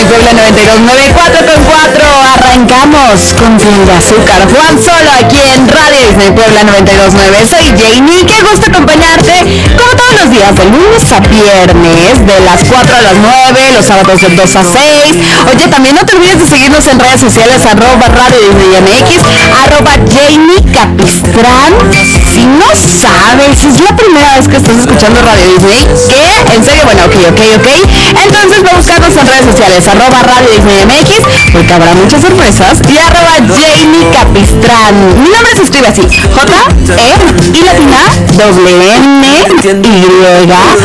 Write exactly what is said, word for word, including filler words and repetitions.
Puebla noventa y dos punto nueve, cuatro con cuatro. Arrancamos con Piel de Azúcar. Juan Solo aquí en Radio Disney Puebla noventa y dos punto nueve. Soy Jamie, qué gusto acompañarte como todos los días, de lunes a viernes, de las cuatro a las nueve, los sábados de dos a seis. Oye, también no te olvides de seguirnos en redes sociales, arroba Radio Disney M X, arroba Jamie Capistrán. Si no sabes, si es la primera vez que estás escuchando Radio Disney, ¿qué? ¿En serio? Bueno, ok, ok, ok. Entonces va a buscarnos en redes sociales, arroba Radio Disney M X, porque habrá muchas sorpresas, y arroba Jamie Capistrán. Mi nombre se escribe así, J, E, y latina, doble N, Y,